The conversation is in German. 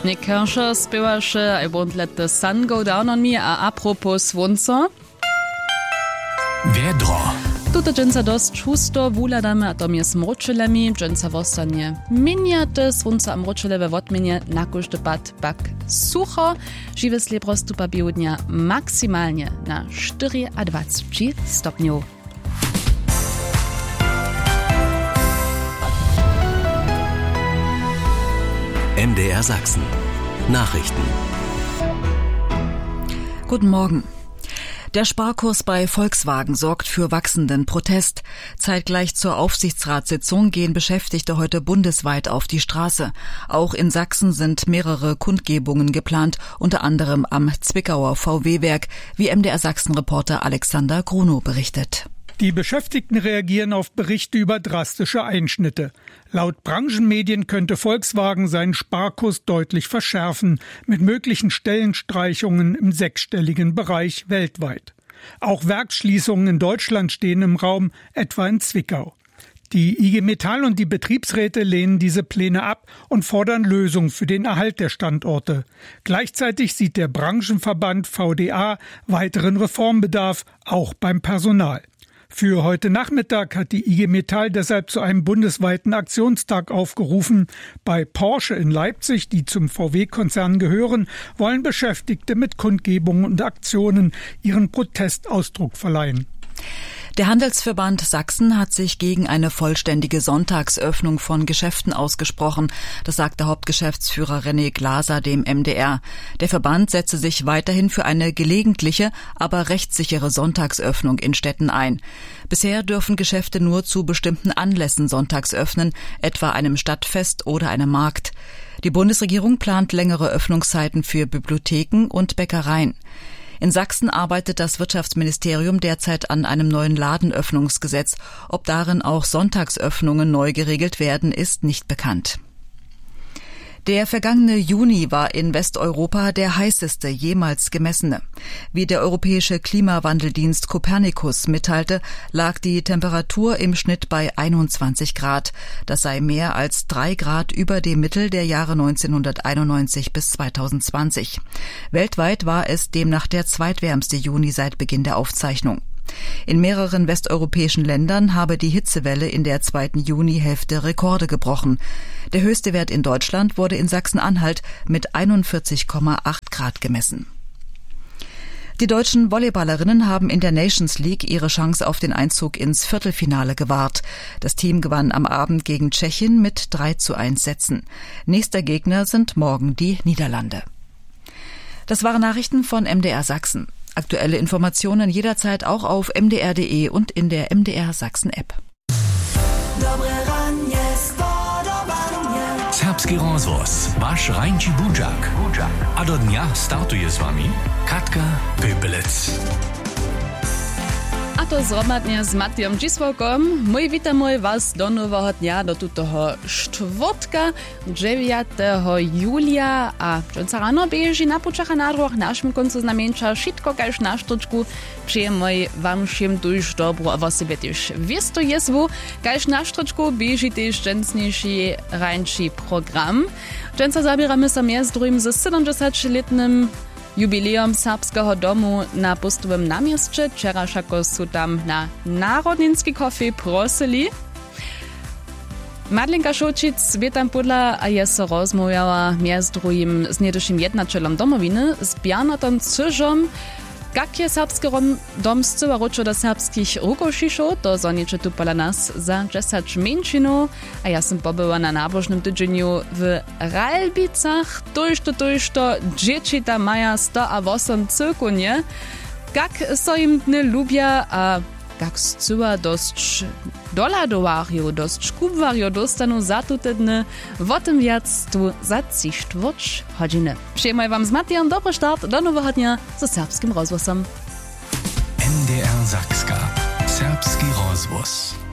Nick Kershaw spiewaše I Won't Let the Sun Go Down on Me a apropos słońca. Wiedro. Tuto dżęca dość čusto wuladamy, a to mnie z mročelemi, dżęca wostanie miniate, słońca a mročele we wotminie na każdy pad pak sucho. Žiwe slebrostu pa biodnia maksymalnie na 24 stopniów. MDR Sachsen. Nachrichten. Guten Morgen. Der Sparkurs bei Volkswagen sorgt für wachsenden Protest. Zeitgleich zur Aufsichtsratssitzung gehen Beschäftigte heute bundesweit auf die Straße. Auch in Sachsen sind mehrere Kundgebungen geplant, unter anderem am Zwickauer VW-Werk, wie MDR Sachsen-Reporter Alexander Grunow berichtet. Die Beschäftigten reagieren auf Berichte über drastische Einschnitte. Laut Branchenmedien könnte Volkswagen seinen Sparkurs deutlich verschärfen, mit möglichen Stellenstreichungen im sechsstelligen Bereich weltweit. Auch Werksschließungen in Deutschland stehen im Raum, etwa in Zwickau. Die IG Metall und die Betriebsräte lehnen diese Pläne ab und fordern Lösungen für den Erhalt der Standorte. Gleichzeitig sieht der Branchenverband VDA weiteren Reformbedarf, auch beim Personal. Für heute Nachmittag hat die IG Metall deshalb zu einem bundesweiten Aktionstag aufgerufen. Bei Porsche in Leipzig, die zum VW-Konzern gehören, wollen Beschäftigte mit Kundgebungen und Aktionen ihren Protestausdruck verleihen. Der Handelsverband Sachsen hat sich gegen eine vollständige Sonntagsöffnung von Geschäften ausgesprochen. Das sagte Hauptgeschäftsführer René Glaser dem MDR. Der Verband setze sich weiterhin für eine gelegentliche, aber rechtssichere Sonntagsöffnung in Städten ein. Bisher dürfen Geschäfte nur zu bestimmten Anlässen sonntags öffnen, etwa einem Stadtfest oder einem Markt. Die Bundesregierung plant längere Öffnungszeiten für Bibliotheken und Bäckereien. In Sachsen arbeitet das Wirtschaftsministerium derzeit an einem neuen Ladenöffnungsgesetz. Ob darin auch Sonntagsöffnungen neu geregelt werden, ist nicht bekannt. Der vergangene Juni war in Westeuropa der heißeste jemals gemessene. Wie der europäische Klimawandeldienst Copernicus mitteilte, lag die Temperatur im Schnitt bei 21 Grad. Das sei mehr als 3 Grad über dem Mittel der Jahre 1991 bis 2020. Weltweit war es demnach der zweitwärmste Juni seit Beginn der Aufzeichnung. In mehreren westeuropäischen Ländern habe die Hitzewelle in der zweiten Junihälfte Rekorde gebrochen. Der höchste Wert in Deutschland wurde in Sachsen-Anhalt mit 41,8 Grad gemessen. Die deutschen Volleyballerinnen haben in der Nations League ihre Chance auf den Einzug ins Viertelfinale gewahrt. Das Team gewann am Abend gegen Tschechien mit 3:1 Sätzen. Nächster Gegner sind morgen die Niederlande. Das waren Nachrichten von MDR Sachsen. Aktuelle Informationen jederzeit auch auf mdr.de und in der MDR Sachsen App. Serbski rozhlas, vaš Rajnči Budžak. A do dňa startuje s vami Katka Pöpelec. A to zromadnie z Matijom Dzisławkom. Mój witamy was do nowego dnia, do tutego czwartka, 9 julia. A dżęca rano bieži na pučach na droch naszym końcu znamienča šitko kaž na štočku. Przyjemaj wam všim tuž dobro, a was sobie też wisto jeswu. Kaž na štočku bieži też dżęcniejszy rańczy program. Dżęca zabieramy sa z drugim ze 70-letnym jubileum Serbskiego domu na Postowym namieście. Wczorajszako su tam na Narodninski kofej prosili. Madlinka Šočic je tam podla a je se rozmówiała z drugim z niedošim jednačelom domowiny z Bjarnatom Cyžom. Jak je serbski dom zcyła roczo do serbskich rukošišov, to zoniče tu pola nas za 10 menšinov. A ja sam pobyła na nabożnym tydzieniu w Ralbicach. Tojšto, dzieci maja 108 cyrkunie. Jak so im dne lubia, a jak zcyła dość doladowario, dość kubwario dostanu za tute dny. O tym wiac tu za 3/4 godziny. Przyjemaj wam z Matijom dobry start do nowego dnia ze serbskim rozgłosom. MDR Sachska. Serbski rozhlas.